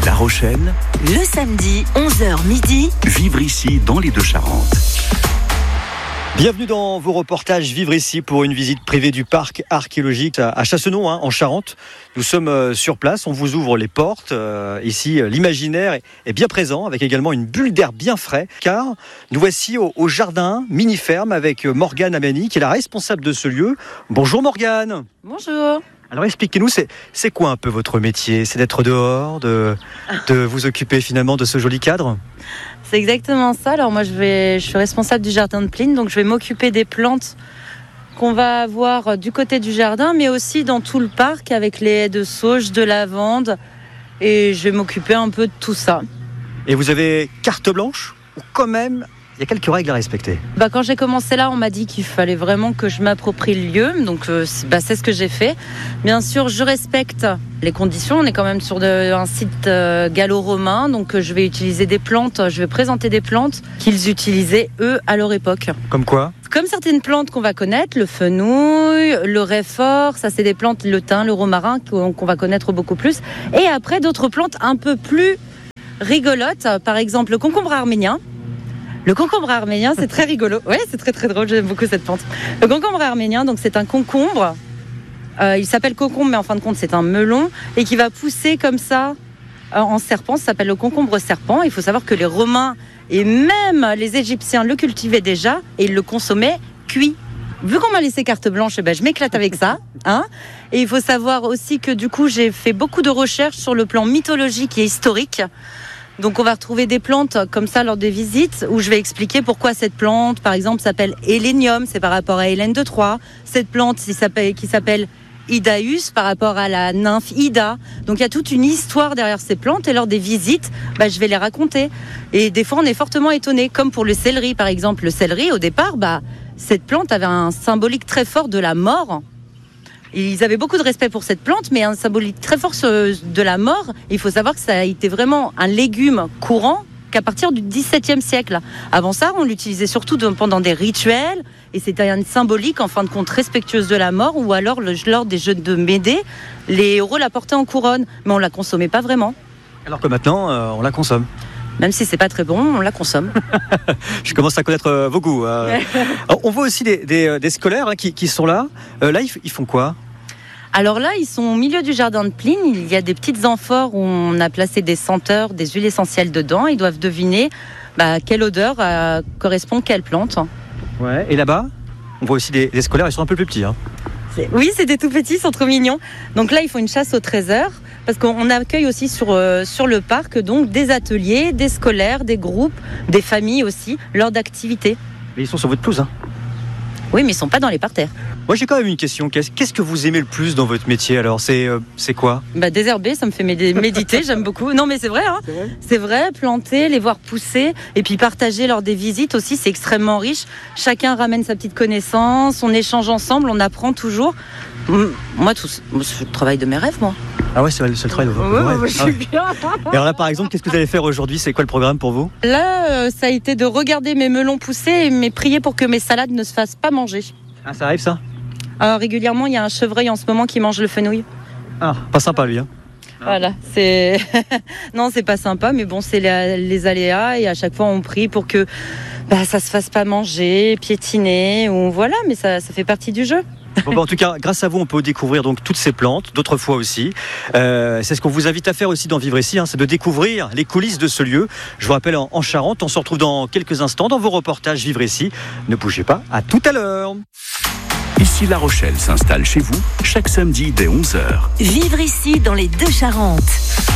La Rochelle, Le samedi, 11h midi. Vivre ici dans les Deux-Charentes. Bienvenue dans vos reportages Vivre ici pour une visite privée du parc archéologique à Chassenon, en Charente. Nous sommes sur place, on vous ouvre les portes. Ici, l'imaginaire est bien présent, avec également une bulle d'air bien frais, car nous voici au jardin mini-ferme avec Morgane Amani, qui est la responsable de ce lieu. Bonjour Morgane. Bonjour. Alors expliquez-nous, c'est quoi un peu votre métier ? C'est d'être dehors, de vous occuper finalement de ce joli cadre ? C'est exactement ça. Alors moi je suis responsable du jardin de Pline, donc je vais m'occuper des plantes qu'on va avoir du côté du jardin, mais aussi dans tout le parc avec les haies de sauge, de lavande, et je vais m'occuper un peu de tout ça. Et vous avez carte blanche ou quand même il y a quelques règles à respecter? Quand j'ai commencé là, on m'a dit qu'il fallait vraiment que je m'approprie le lieu, donc c'est ce que j'ai fait. Bien sûr, je respecte les conditions. On est quand même sur un site gallo-romain, donc je vais utiliser des plantes, je vais présenter des plantes qu'ils utilisaient eux à leur époque. Comme quoi? Comme certaines plantes qu'on va connaître, le fenouil, le réfort, ça c'est des plantes, le thym, le romarin qu'on va connaître beaucoup plus. Et après d'autres plantes un peu plus rigolotes, par exemple le concombre arménien. Le concombre arménien, c'est très rigolo. Ouais, c'est très très drôle, j'aime beaucoup cette plante. Le concombre arménien, donc c'est un concombre. Il s'appelle concombre, mais en fin de compte, c'est un melon et qui va pousser comme ça en serpent. Ça s'appelle le concombre serpent. Il faut savoir que les Romains et même les Égyptiens le cultivaient déjà et ils le consommaient cuit. Vu qu'on m'a laissé carte blanche, je m'éclate avec ça. Et il faut savoir aussi que du coup, j'ai fait beaucoup de recherches sur le plan mythologique et historique. Donc on va retrouver des plantes comme ça lors des visites où je vais expliquer pourquoi cette plante, par exemple, s'appelle Hélénium, c'est par rapport à Hélène de Troie. Cette plante qui s'appelle Idaeus par rapport à la nymphe Ida. Donc il y a toute une histoire derrière ces plantes et lors des visites, je vais les raconter. Et des fois on est fortement étonné, comme pour le céleri par exemple. Le céleri au départ, cette plante avait un symbolique très fort de la mort. Ils avaient beaucoup de respect pour cette plante, mais un symbolique très fort de la mort. Il faut savoir que ça a été vraiment un légume courant qu'à partir du XVIIe siècle. Avant ça, on l'utilisait surtout pendant des rituels, et c'était une symbolique, en fin de compte, respectueuse de la mort, ou alors lors des jeux de Médée, les héros la portaient en couronne, mais on la consommait pas vraiment. Alors que maintenant, on la consomme. Même si c'est pas très bon, on la consomme. Je commence à connaître vos goûts. On voit aussi des scolaires qui sont là. Là, ils font quoi? Alors là, ils sont au milieu du jardin de Pline. Il y a des petites amphores où on a placé des senteurs, des huiles essentielles dedans. Ils doivent deviner quelle odeur correspond quelle plante. Ouais. Et là-bas, on voit aussi des scolaires. Ils sont un peu plus petits. Oui, c'est des tout petits, ils sont trop mignons. Donc là, ils font une chasse au trésor. Parce qu'on accueille aussi sur le parc donc des ateliers, des scolaires, des groupes, des familles aussi, lors d'activités. Mais ils sont sur votre pelouse, Oui, mais ils ne sont pas dans les parterres. Moi, j'ai quand même une question. Qu'est-ce que vous aimez le plus dans votre métier alors ? C'est quoi ? Désherber, ça me fait méditer, j'aime beaucoup. Non, mais c'est vrai, C'est vrai, planter, les voir pousser, et puis partager lors des visites aussi, c'est extrêmement riche. Chacun ramène sa petite connaissance, on échange ensemble, on apprend toujours. Moi, c'est le travail de mes rêves, moi. Ah ouais, c'est le travail de vos rêves. Je suis bien. Et alors là, par exemple, qu'est-ce que vous allez faire aujourd'hui ? C'est quoi le programme pour vous ? Là, ça a été de regarder mes melons pousser et prier pour que mes salades ne se fassent pas manger. Ah, ça arrive ça ? Alors, régulièrement, il y a un chevreuil en ce moment qui mange le fenouil. Ah, pas sympa lui. Voilà, c'est... Non, c'est pas sympa, mais bon, c'est les aléas et à chaque fois, on prie pour que ça se fasse pas manger, piétiner, ou voilà, mais ça fait partie du jeu. En tout cas, grâce à vous, on peut découvrir donc toutes ces plantes, d'autres fois aussi. C'est ce qu'on vous invite à faire aussi dans Vivre ici, c'est de découvrir les coulisses de ce lieu. Je vous rappelle, en Charente, on se retrouve dans quelques instants dans vos reportages Vivre ici. Ne bougez pas, à tout à l'heure. Ici La Rochelle s'installe chez vous chaque samedi dès 11h. Vivre ici dans les Deux-Charentes.